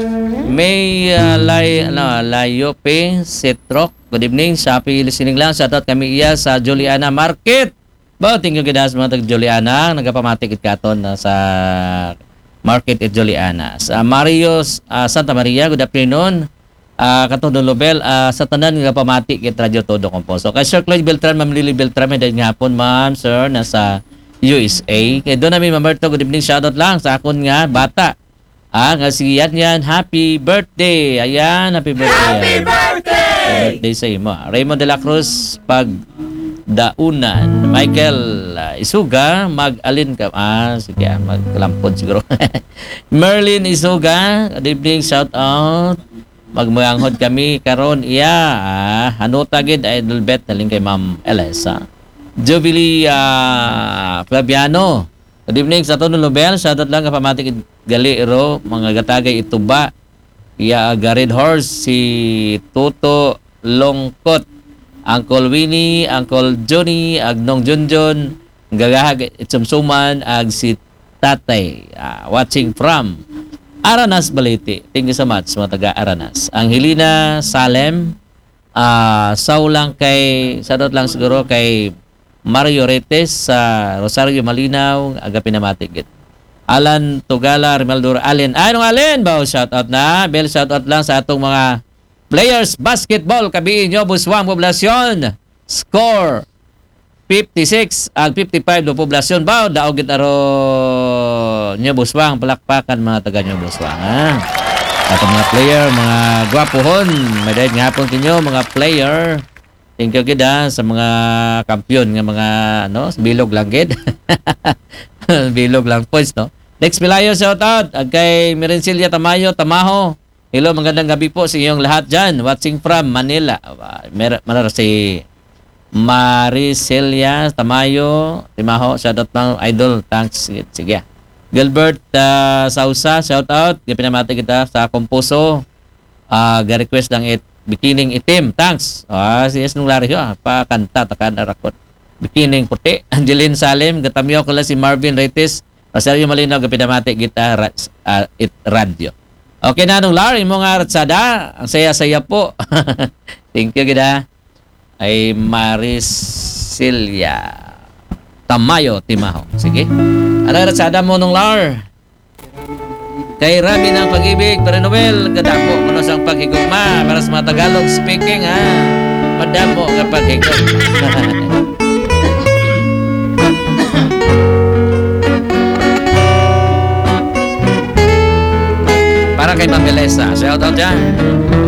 May Layope Setrok. Good evening. Shopee listening lang. Shoutout kami iya sa Juliana Market. Thank you gidas mga tag Juliana. Nagapamatik katon sa Market at Juliana. Sa Mario Santa Maria, good afternoon. Katong Lobel, sa tanan nga pamati kit Radio Todo Composo. Kay Sir Cloyd Beltran, Ma'am Lily Beltran, may dahil nga hapon, ma'am, sir, nasa USA. Kaya doon namin, Ma'am Berto, good evening, shoutout lang sa akon nga bata. Nga si yan, happy birthday. Ayan, happy birthday. Happy birthday! Happy birthday sa imo. Raymond de la Cruz, Pagdaunan. Michael Isuga, mag-alin ka. Sige, maglampod siguro. Merlin Isuga, good evening, shoutout. Magmayanghod kami karon iya. Hanuta gid idol bet naling kay Ma'am Elisa. Jubilee Flaviano. Good evening sa Tono Lobel. Shoutout lang ka pamatik Galero, mga gatagay ituba. Iya Red Horse, si Toto Longkot, Uncle Winnie, Uncle Johnny, Agnong Junjun, gagahag itsumsuman ag si Tatay. Watching from Aranas Balete. Thank you so much mga taga Aranas. Angelina Salem, saulang kay, shoutout lang siguro kay Mario Retes sa Rosario Malinaw, aga pinamatigit. Alan Tugala, Rimaldur Allen. Anong Allen? Shoutout na. Bel shoutout lang sa atong mga players basketball. Kabiin nyo, Buswang Poblasyon. Score 56 ag 55 do poblasyon. Daog gid aro nyo Buswang. Palakpakan mga taga nyo Buswang. Atong mga player, mga gwapohon. May dahil nga hapon kinyo, mga player. Thank you gid sa mga kampiyon nga mga bilog lang gid. Bilog lang points, no? Next Milayo shout out kay Mirencilia Tamayo Tamaho. Hello, magandang gabi po sa inyong lahat diyan. Watching from Manila. Manar si Maricelia Tamayo Timaho, shout out ng idol. Thanks. Sige. Gilbert Sausa, shout out. Pinamati kita sa Composo. Ga-request ng bikining itim. Thanks. Si Esnong Lario, pa kanta takan arakot. Bikining puti. Angeline Salim, gatamyo ko lang si Marvin Retes. Rosario Malinaw, pinamati kita radio. Okay na nung Lar, imo nga ratsada. Ang saya-saya po. Thank you gida. Ay Maricelia Tamayo Timaho. Sige. Ano ratsada mo nung Lar? Kay Rami ng Pag-ibig, Pare Noel, gadamo kuno sang paghigugma para sa mga Tagalog speaking Madamo nga paghigug. Para kay Ma'am Elisa, shout out dyan.